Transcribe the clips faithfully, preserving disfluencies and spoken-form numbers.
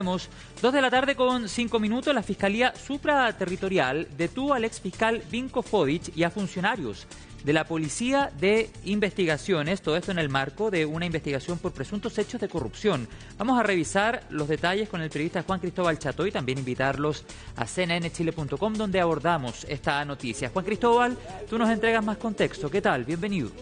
Dos de la tarde con cinco minutos, la Fiscalía Supraterritorial detuvo al exfiscal Vinko Fodic y a funcionarios de la Policía de Investigaciones, todo esto en el marco de una investigación por presuntos hechos de corrupción. Vamos a revisar los detalles con el periodista Juan Cristóbal Chato y también invitarlos a C N N Chile punto com, donde abordamos esta noticia. Juan Cristóbal, tú nos entregas más contexto. ¿Qué tal? Bienvenido.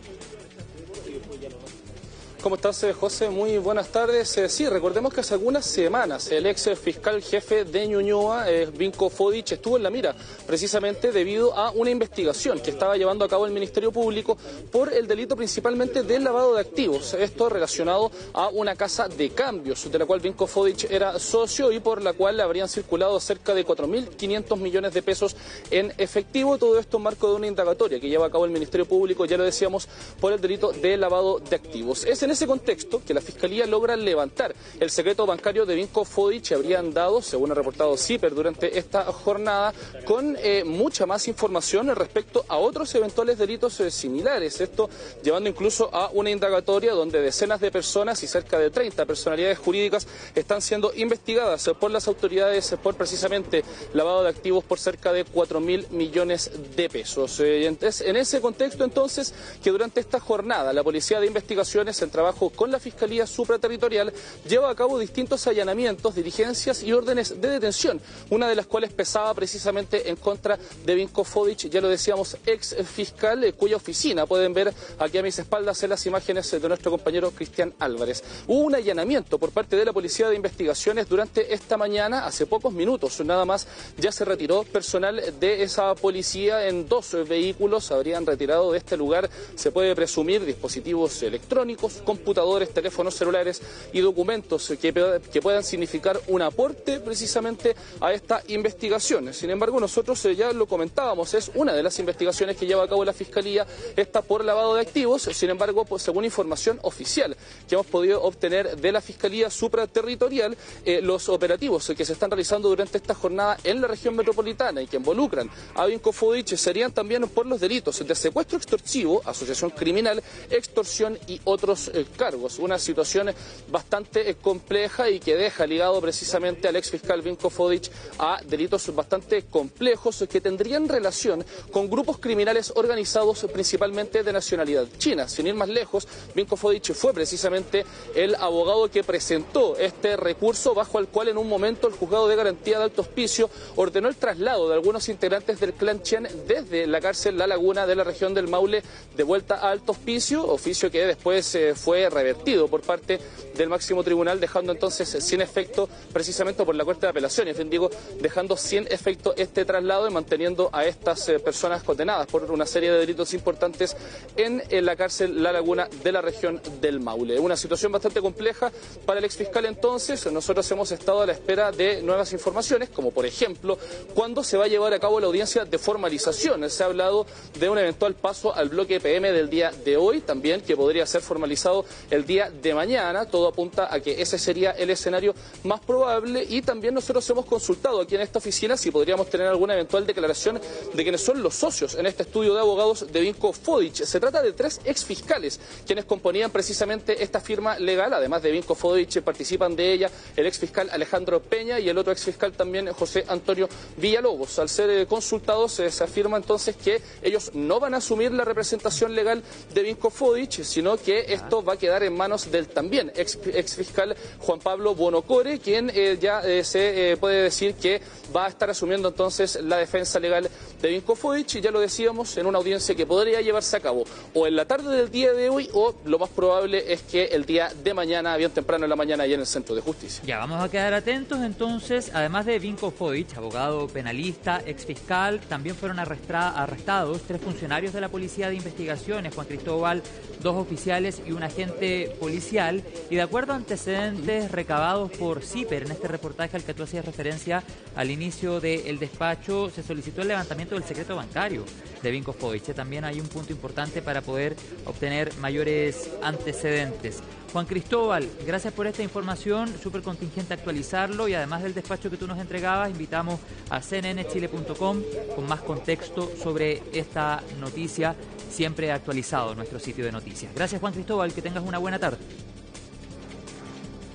¿Cómo estás, José? Muy buenas tardes. Eh, sí, recordemos que hace algunas semanas el ex fiscal jefe de Ñuñoa, eh, Vinko Fodic, estuvo en la mira precisamente debido a una investigación que estaba llevando a cabo el Ministerio Público por el delito principalmente del lavado de activos. Esto relacionado a una casa de cambios de la cual Vinko Fodic era socio y por la cual habrían circulado cerca de cuatro mil quinientos millones de pesos en efectivo. Todo esto en marco de una indagatoria que lleva a cabo el Ministerio Público, ya lo decíamos, por el delito de lavado de activos. Es en ese contexto que la Fiscalía logra levantar el secreto bancario de Vinko Fodic. Habrían dado, según ha reportado CIPER durante esta jornada, con eh, mucha más información respecto a otros eventuales delitos eh, similares. Esto llevando incluso a una indagatoria donde decenas de personas y cerca de treinta personalidades jurídicas están siendo investigadas por las autoridades por precisamente lavado de activos por cerca de cuatro mil millones de pesos. Eh, entonces, en ese contexto entonces que durante esta jornada la Policía de Investigaciones en trabajo con la Fiscalía Supraterritorial lleva a cabo distintos allanamientos, diligencias y órdenes de detención, una de las cuales pesaba precisamente en contra de Vinko Fodic, ya lo decíamos, ex fiscal, eh, cuya oficina pueden ver aquí a mis espaldas en las imágenes de nuestro compañero Cristian Álvarez. Hubo un allanamiento por parte de la Policía de Investigaciones durante esta mañana, hace pocos minutos nada más ya se retiró personal de esa policía en dos vehículos, habrían retirado de este lugar, se puede presumir, dispositivos electrónicos, computadores, teléfonos celulares y documentos que, que puedan significar un aporte precisamente a esta investigación. Sin embargo, nosotros eh, ya lo comentábamos, es una de las investigaciones que lleva a cabo la Fiscalía, esta por lavado de activos. Sin embargo, pues, según información oficial que hemos podido obtener de la Fiscalía Supraterritorial, eh, los operativos que se están realizando durante esta jornada en la región metropolitana y que involucran a Vinko Fodic serían también por los delitos de secuestro extorsivo, asociación criminal, extorsión y otros eh, cargos. Una situación bastante compleja y que deja ligado precisamente al ex fiscal Vinko Fodic a delitos bastante complejos que tendrían relación con grupos criminales organizados principalmente de nacionalidad china. Sin ir más lejos, Vinko Fodic fue precisamente el abogado que presentó este recurso bajo el cual en un momento el juzgado de garantía de Alto Hospicio ordenó el traslado de algunos integrantes del clan Chen desde la cárcel La Laguna de la región del Maule de vuelta a Alto Hospicio, oficio que después eh, fue revertido por parte del máximo tribunal, dejando entonces sin efecto precisamente por la Corte de Apelaciones, bien digo, dejando sin efecto este traslado y manteniendo a estas eh, personas condenadas por una serie de delitos importantes en, en la cárcel La Laguna de la región del Maule. Una situación bastante compleja para el exfiscal entonces. Nosotros hemos estado a la espera de nuevas informaciones, como por ejemplo, cuándo se va a llevar a cabo la audiencia de formalización. Se ha hablado de un eventual paso al bloque P M del día de hoy, también que podría ser formalizado el día de mañana. Todo apunta a que ese sería el escenario más probable y también nosotros hemos consultado aquí en esta oficina si podríamos tener alguna eventual declaración de quienes son los socios en este estudio de abogados de Vinko Fodic. Se trata de tres exfiscales quienes componían precisamente esta firma legal. Además de Vinko Fodic participan de ella el exfiscal Alejandro Peña y el otro exfiscal también José Antonio Villalobos. Al ser consultados eh, se afirma entonces que ellos no van a asumir la representación legal de Vinko Fodic, sino que esto va a quedar en manos del también ex, ex fiscal Juan Pablo Bonocore, quien eh, ya eh, se eh, puede decir que va a estar asumiendo entonces la defensa legal de Vinko Fodic, y ya lo decíamos, en una audiencia que podría llevarse a cabo o en la tarde del día de hoy o lo más probable es que el día de mañana, bien temprano en la mañana, allá en el Centro de Justicia. Ya, vamos a quedar atentos entonces. Además de Vinko Fodic, abogado penalista, ex fiscal, también fueron arrestra arrestados tres funcionarios de la Policía de Investigaciones, Juan Cristóbal, dos oficiales y un agente policial. Y de acuerdo a antecedentes recabados por CIPER en este reportaje al que tú hacías referencia al inicio del despacho, se solicitó el levantamiento del secreto bancario de Vinko Fodic. También hay un punto importante para poder obtener mayores antecedentes. Juan Cristóbal, gracias por esta información, súper contingente actualizarlo, y además del despacho que tú nos entregabas, invitamos a C N N Chile punto com con más contexto sobre esta noticia, siempre actualizado en nuestro sitio de noticias. Gracias, Juan Cristóbal, que tengas una buena tarde.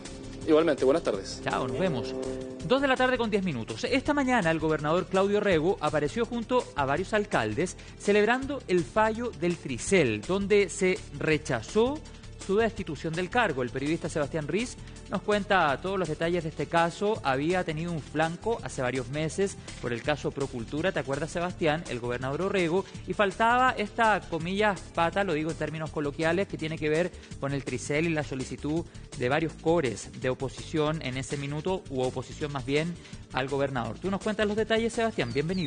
Igualmente, buenas tardes. Chao, nos vemos. Dos de la tarde con diez minutos. Esta mañana el gobernador Claudio Rego apareció junto a varios alcaldes celebrando el fallo del Tricel, donde se rechazó su destitución del cargo. El periodista Sebastián Riz nos cuenta todos los detalles de este caso. Había tenido un flanco hace varios meses por el caso Procultura, ¿te acuerdas, Sebastián? El gobernador Orrego, y faltaba esta, comillas, pata, lo digo en términos coloquiales, que tiene que ver con el Tricel y la solicitud de varios cores de oposición en ese minuto, u oposición más bien, al gobernador. Tú nos cuentas los detalles, Sebastián, bienvenido.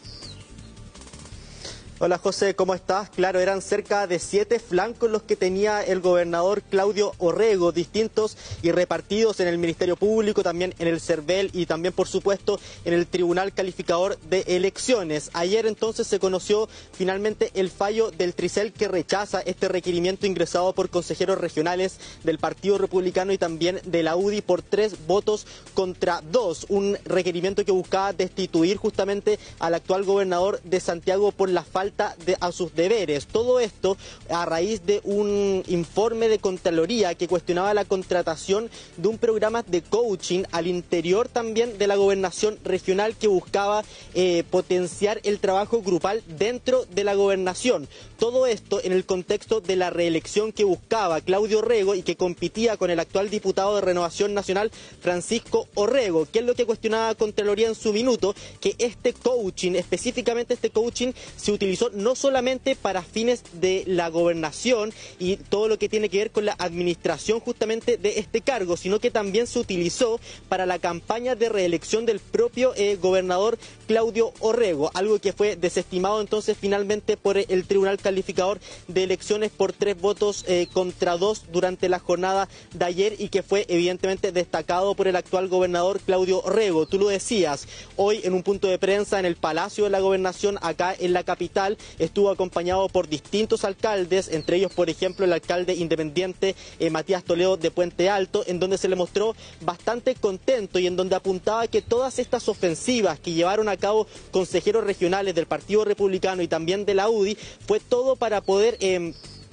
Hola José, ¿cómo estás? Claro, eran cerca de siete flancos los que tenía el gobernador Claudio Orrego, distintos y repartidos en el Ministerio Público, también en el CERVEL y también, por supuesto, en el Tribunal Calificador de Elecciones. Ayer entonces se conoció finalmente el fallo del Tricel que rechaza este requerimiento ingresado por consejeros regionales del Partido Republicano y también de la U D I por tres votos contra dos. Un requerimiento que buscaba destituir justamente al actual gobernador de Santiago por la falta De, a sus deberes. Todo esto a raíz de un informe de Contraloría que cuestionaba la contratación de un programa de coaching al interior también de la gobernación regional que buscaba eh, potenciar el trabajo grupal dentro de la gobernación. Todo esto en el contexto de la reelección que buscaba Claudio Orrego y que competía con el actual diputado de Renovación Nacional, Francisco Orrego. ¿Qué es lo que cuestionaba Contraloría en su minuto? Que este coaching, específicamente este coaching, se utilizó no solamente para fines de la gobernación y todo lo que tiene que ver con la administración justamente de este cargo, sino que también se utilizó para la campaña de reelección del propio eh, gobernador Claudio Orrego, algo que fue desestimado entonces finalmente por el Tribunal Calificador de Elecciones por tres votos eh, contra dos durante la jornada de ayer y que fue evidentemente destacado por el actual gobernador Claudio Orrego. Tú lo decías, hoy en un punto de prensa en el Palacio de la Gobernación acá en la capital, estuvo acompañado por distintos alcaldes, entre ellos, por ejemplo, el alcalde independiente eh, Matías Toledo de Puente Alto, en donde se le mostró bastante contento y en donde apuntaba que todas estas ofensivas que llevaron a cabo consejeros regionales del Partido Republicano y también de la U D I fue todo para poder Eh,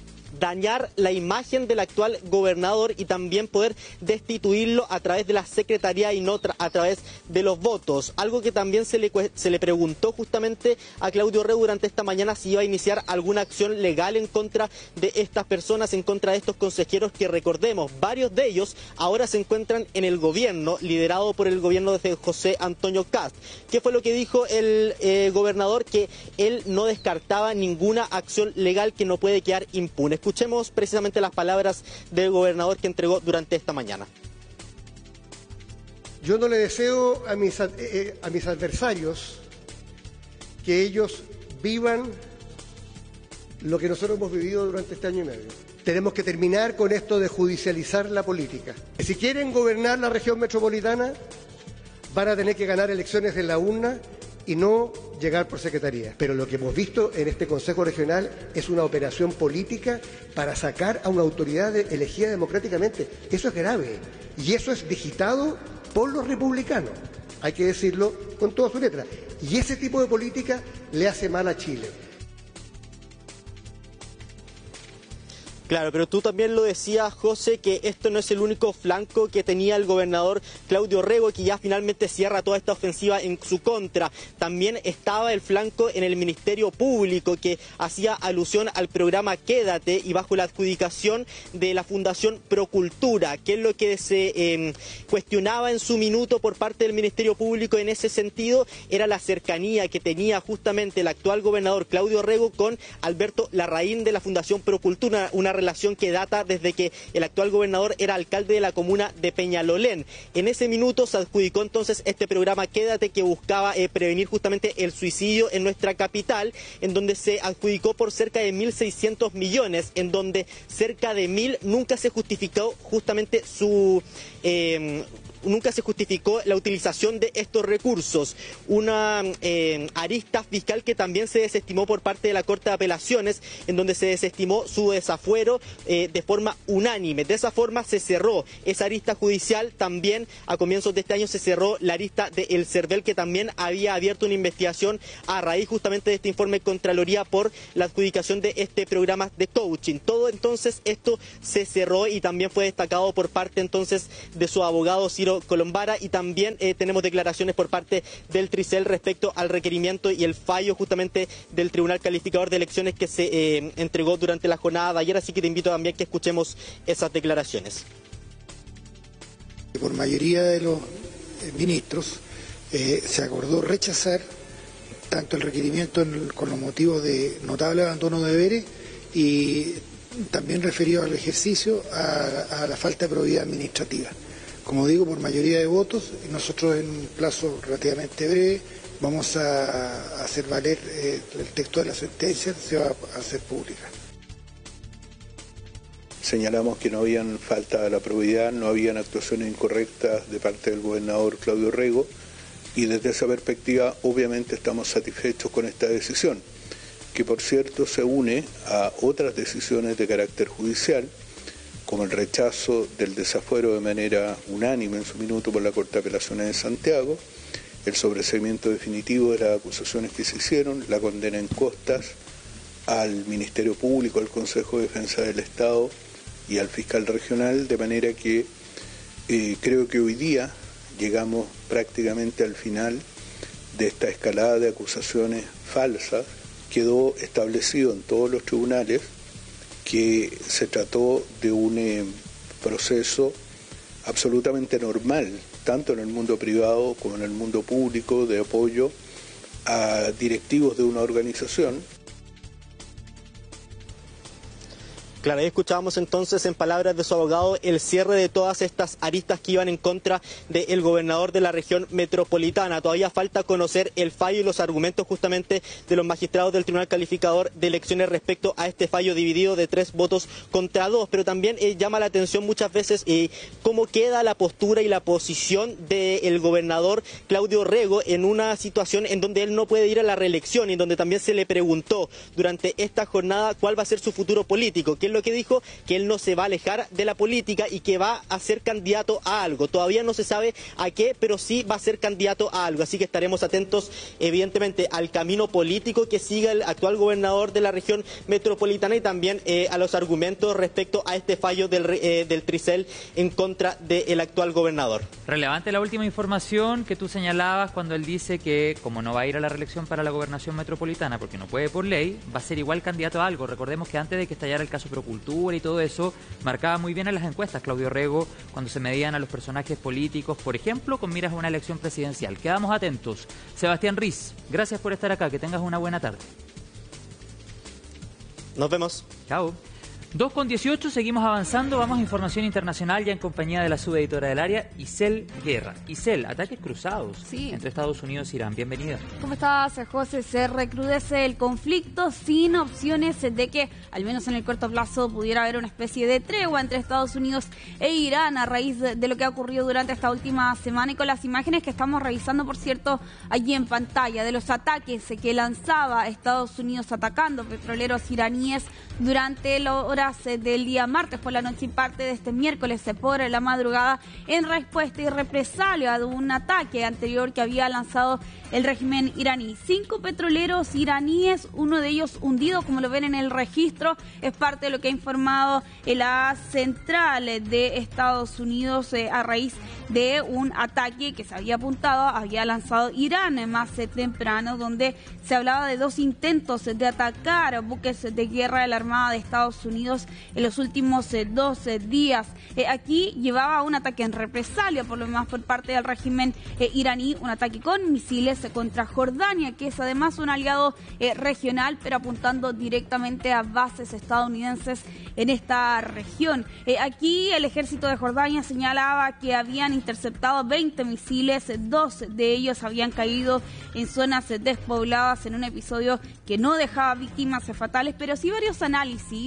dañar la imagen del actual gobernador y también poder destituirlo a través de la Secretaría y no a través de los votos. Algo que también se le, se le preguntó justamente a Claudio Orrego durante esta mañana si iba a iniciar alguna acción legal en contra de estas personas, en contra de estos consejeros que, recordemos, varios de ellos ahora se encuentran en el gobierno, liderado por el gobierno de José Antonio Kast. ¿Qué fue lo que dijo el eh, gobernador? Que él no descartaba ninguna acción legal que no puede quedar impune. Escuchemos precisamente las palabras del gobernador que entregó durante esta mañana. Yo no le deseo a mis, eh, a mis adversarios que ellos vivan lo que nosotros hemos vivido durante este año y medio. Tenemos que terminar con esto de judicializar la política. Si quieren gobernar la región metropolitana, van a tener que ganar elecciones en la urna y no llegar por secretaría. Pero lo que hemos visto en este Consejo Regional es una operación política para sacar a una autoridad elegida democráticamente. Eso es grave y eso es digitado por los republicanos. Hay que decirlo con toda su letra. Y ese tipo de política le hace mal a Chile. Claro, pero tú también lo decías, José, que esto no es el único flanco que tenía el gobernador Claudio Orrego, que ya finalmente cierra toda esta ofensiva en su contra. También estaba el flanco en el Ministerio Público, que hacía alusión al programa Quédate y bajo la adjudicación de la Fundación Procultura, que es lo que se eh, cuestionaba en su minuto por parte del Ministerio Público en ese sentido, era la cercanía que tenía justamente el actual gobernador Claudio Orrego con Alberto Larraín de la Fundación Procultura, una relación que data desde que el actual gobernador era alcalde de la comuna de Peñalolén. En ese minuto se adjudicó entonces este programa Quédate, que buscaba eh, prevenir justamente el suicidio en nuestra capital, en donde se adjudicó por cerca de mil seiscientos millones, en donde cerca de mil nunca se justificó justamente su... Eh, nunca se justificó la utilización de estos recursos. Una eh, arista fiscal que también se desestimó por parte de la Corte de Apelaciones, en donde se desestimó su desafuero eh, de forma unánime. De esa forma se cerró esa arista judicial. También a comienzos de este año se cerró la arista de El Cervel, que también había abierto una investigación a raíz justamente de este informe de Contraloría por la adjudicación de este programa de coaching. Todo entonces esto se cerró y también fue destacado por parte entonces de su abogado Ciro Colombara, y también eh, tenemos declaraciones por parte del Tricel respecto al requerimiento y el fallo justamente del Tribunal Calificador de Elecciones que se eh, entregó durante la jornada de ayer, así que te invito también a que escuchemos esas declaraciones. Por mayoría de los ministros eh, se acordó rechazar tanto el requerimiento en, con los motivos de notable abandono de deberes y también referido al ejercicio a, a la falta de probidad administrativa. Como digo, por mayoría de votos, nosotros en un plazo relativamente breve vamos a, a hacer valer eh, el texto de la sentencia, se va a hacer pública. Señalamos que no habían falta a la probidad, no habían actuaciones incorrectas de parte del gobernador Claudio Orrego, y desde esa perspectiva obviamente estamos satisfechos con esta decisión, que por cierto se une a otras decisiones de carácter judicial, como el rechazo del desafuero de manera unánime en su minuto por la Corte de Apelaciones de Santiago, el sobreseimiento definitivo de las acusaciones que se hicieron, la condena en costas al Ministerio Público, al Consejo de Defensa del Estado y al fiscal regional, de manera que eh, creo que hoy día llegamos prácticamente al final de esta escalada de acusaciones falsas. Quedó establecido en todos los tribunales que se trató de un eh, proceso absolutamente normal, tanto en el mundo privado como en el mundo público, de apoyo a directivos de una organización. Claro, ahí escuchábamos entonces en palabras de su abogado el cierre de todas estas aristas que iban en contra del gobernador de la región metropolitana. Todavía falta conocer el fallo y los argumentos justamente de los magistrados del Tribunal Calificador de Elecciones respecto a este fallo dividido de tres votos contra dos, pero también eh, llama la atención muchas veces eh, cómo queda la postura y la posición del gobernador Claudio Orrego en una situación en donde él no puede ir a la reelección y en donde también se le preguntó durante esta jornada cuál va a ser su futuro político, que lo que dijo que él no se va a alejar de la política y que va a ser candidato a algo. Todavía no se sabe a qué, pero sí va a ser candidato a algo. Así que estaremos atentos, evidentemente, al camino político que siga el actual gobernador de la región metropolitana y también eh, a los argumentos respecto a este fallo del, eh, del Tricel en contra del actual gobernador. Relevante la última información que tú señalabas cuando él dice que, como no va a ir a la reelección para la gobernación metropolitana porque no puede por ley, va a ser igual candidato a algo. Recordemos que antes de que estallara el caso Cultura y todo eso, marcaba muy bien en las encuestas Claudio Orrego cuando se medían a los personajes políticos, por ejemplo, con miras a una elección presidencial. Quedamos atentos. Sebastián Riz, gracias por estar acá, que tengas una buena tarde. Nos vemos. Chao. dos con dieciocho, seguimos avanzando, vamos a información internacional ya en compañía de la subeditora del área, Isel Guerra. Isel, ataques cruzados sí. entre Estados Unidos e Irán. Bienvenida. ¿Cómo estás, José? Se recrudece el conflicto sin opciones de que, al menos en el corto plazo, pudiera haber una especie de tregua entre Estados Unidos e Irán a raíz de, de lo que ha ocurrido durante esta última semana y con las imágenes que estamos revisando, por cierto, allí en pantalla, de los ataques que lanzaba Estados Unidos atacando petroleros iraníes durante la hora del día martes por la noche y parte de este miércoles por la madrugada en respuesta y represalia de un ataque anterior que había lanzado el régimen iraní. Cinco petroleros iraníes, uno de ellos hundido, como lo ven en el registro, es parte de lo que ha informado la central de Estados Unidos eh, a raíz de un ataque que se había apuntado, había lanzado Irán más eh, temprano, donde se hablaba de dos intentos de atacar buques de guerra de la Armada de Estados Unidos en los últimos eh, doce días. Eh, aquí llevaba un ataque en represalia, por lo demás, por parte del régimen eh, iraní, un ataque con misiles eh, contra Jordania, que es además un aliado eh, regional, pero apuntando directamente a bases estadounidenses en esta región. Eh, aquí el ejército de Jordania señalaba que habían interceptado veinte misiles, dos de ellos habían caído en zonas eh, despobladas en un episodio que no dejaba víctimas eh, fatales, pero sí varios análisis eh, respecto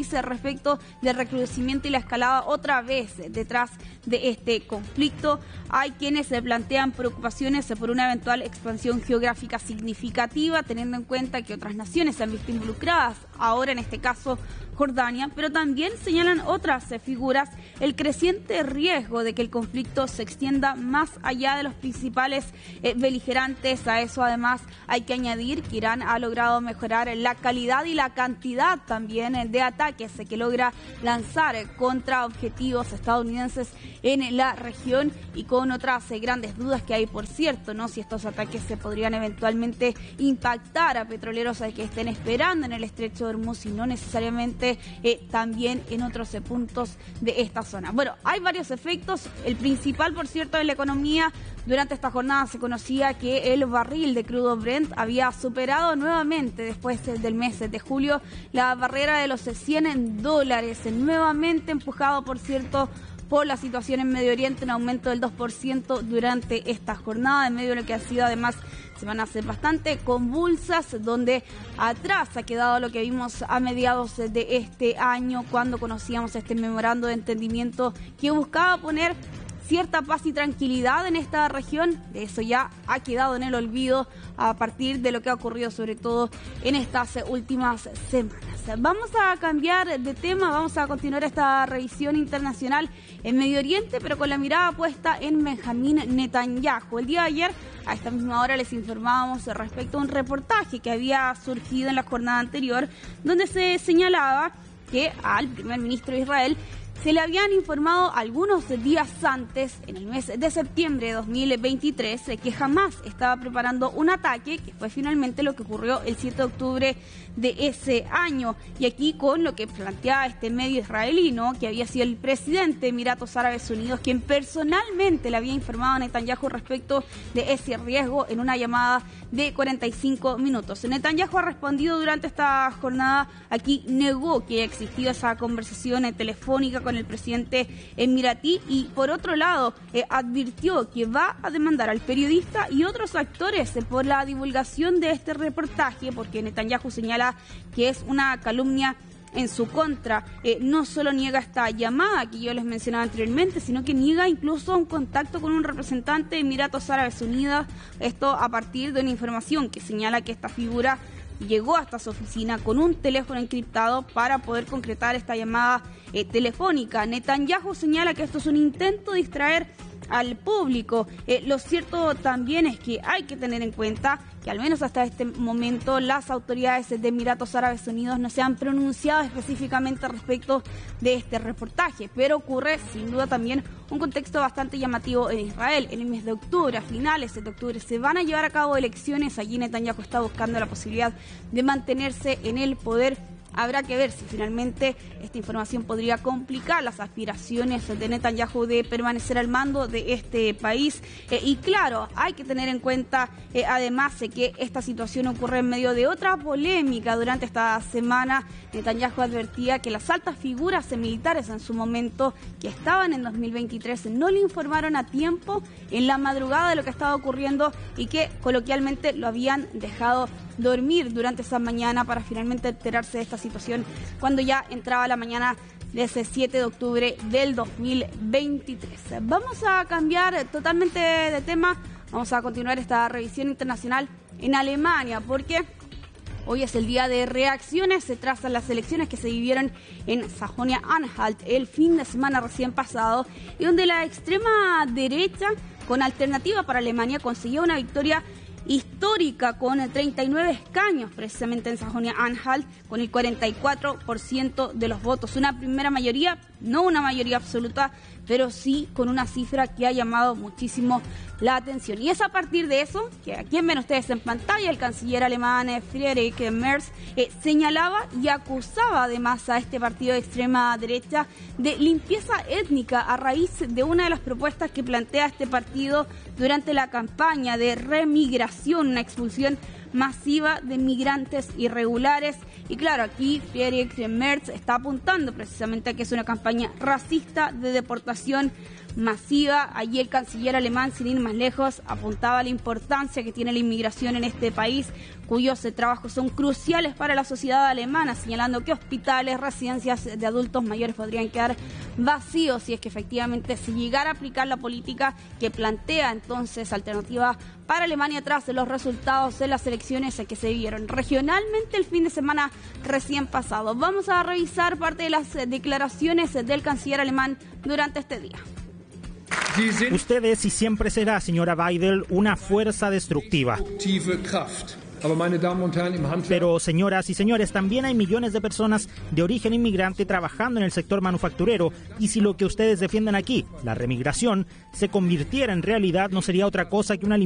respecto del recrudecimiento y la escalada otra vez detrás de este conflicto. Hay quienes se plantean preocupaciones por una eventual expansión geográfica significativa, teniendo en cuenta que otras naciones se han visto involucradas, ahora en este caso Jordania, pero también señalan otras figuras el creciente riesgo de que el conflicto se extienda más allá de los principales eh, beligerantes. A eso además hay que añadir que Irán ha logrado mejorar la calidad y la cantidad también eh, de ataques eh, que logra lanzar eh, contra objetivos estadounidenses en la región, y con otras eh, grandes dudas que hay, por cierto, no si estos ataques se podrían eventualmente impactar a petroleros eh, que estén esperando en el estrecho de Hormuz y no necesariamente Eh, también en otros eh, puntos de esta zona. Bueno, hay varios efectos. El principal, por cierto, en la economía. Durante esta jornada se conocía que el barril de crudo Brent había superado nuevamente, después del mes de julio, la barrera de los cien dólares, nuevamente empujado, por cierto, por la situación en Medio Oriente, un aumento del dos por ciento durante esta jornada, en medio de lo que ha sido además semanas bastante convulsas, donde atrás ha quedado lo que vimos a mediados de este año, cuando conocíamos este memorando de entendimiento que buscaba poner cierta paz y tranquilidad en esta región. De eso ya ha quedado en el olvido a partir de lo que ha ocurrido sobre todo en estas últimas semanas. Vamos a cambiar de tema, vamos a continuar esta revisión internacional en Medio Oriente, pero con la mirada puesta en Benjamín Netanyahu. El día de ayer, a esta misma hora, les informábamos respecto a un reportaje que había surgido en la jornada anterior, donde se señalaba que al primer ministro de Israel se le habían informado algunos días antes, en el mes de septiembre de dos mil veintitrés, que Hamás estaba preparando un ataque, que fue finalmente lo que ocurrió el siete de octubre de ese año. Y aquí con lo que planteaba este medio israelí, ¿no?, que había sido el presidente de Emiratos Árabes Unidos quien personalmente le había informado a Netanyahu respecto de ese riesgo en una llamada de cuarenta y cinco minutos. Netanyahu ha respondido durante esta jornada, aquí negó que haya existido esa conversación telefónica con el presidente emiratí, y por otro lado eh, advirtió que va a demandar al periodista y otros actores eh, por la divulgación de este reportaje, porque Netanyahu señala que es una calumnia en su contra. Eh, no solo niega esta llamada que yo les mencionaba anteriormente, sino que niega incluso un contacto con un representante de Emiratos Árabes Unidos, esto a partir de una información que señala que esta figura llegó hasta su oficina con un teléfono encriptado para poder concretar esta llamada eh, telefónica. Netanyahu señala que esto es un intento de distraer al público. Eh, lo cierto también es que hay que tener en cuenta que al menos hasta este momento las autoridades de Emiratos Árabes Unidos no se han pronunciado específicamente respecto de este reportaje, pero ocurre sin duda también un contexto bastante llamativo en Israel. En el mes de octubre, a finales de octubre, se van a llevar a cabo elecciones. Allí Netanyahu está buscando la posibilidad de mantenerse en el poder. Habrá que ver si finalmente esta información podría complicar las aspiraciones de Netanyahu de permanecer al mando de este país. Eh, y claro, hay que tener en cuenta eh, además eh, que esta situación ocurre en medio de otra polémica. Durante esta semana, Netanyahu advertía que las altas figuras militares en su momento, que estaban en dos mil veintitrés, no le informaron a tiempo en la madrugada de lo que estaba ocurriendo y que coloquialmente lo habían dejado dormir durante esa mañana para finalmente enterarse de esta situación cuando ya entraba la mañana de ese siete de octubre del dos mil veintitrés. Vamos a cambiar totalmente de tema, vamos a continuar esta revisión internacional en Alemania, porque hoy es el día de reacciones tras las elecciones que se vivieron en Sajonia-Anhalt el fin de semana recién pasado, y donde la extrema derecha, con Alternativa para Alemania, consiguió una victoria histórica con treinta y nueve escaños precisamente en Sajonia-Anhalt, con el cuarenta y cuatro por ciento de los votos. Una primera mayoría, no una mayoría absoluta, pero sí con una cifra que ha llamado muchísimo la atención. Y es a partir de eso que aquí ven ustedes en pantalla el canciller alemán Friedrich Merz eh, señalaba y acusaba además a este partido de extrema derecha de limpieza étnica a raíz de una de las propuestas que plantea este partido durante la campaña de remigración, una expulsión masiva de migrantes irregulares. Y claro, aquí Friedrich Merz está apuntando precisamente a que es una campaña racista de deportación masiva. Allí el canciller alemán, sin ir más lejos, apuntaba a la importancia que tiene la inmigración en este país, cuyos trabajos son cruciales para la sociedad alemana, señalando que hospitales, residencias de adultos mayores podrían quedar vacíos si es que efectivamente se llegara a aplicar la política que plantea entonces alternativa para Alemania tras los resultados de las elecciones que se vieron regionalmente el fin de semana recién pasado. Vamos a revisar parte de las declaraciones del canciller alemán durante este día. Usted es y siempre será, señora Weidel, una fuerza destructiva. Pero, señoras y señores, también hay millones de personas de origen inmigrante trabajando en el sector manufacturero, y si lo que ustedes defienden aquí, la remigración, se convirtiera en realidad, no sería otra cosa que una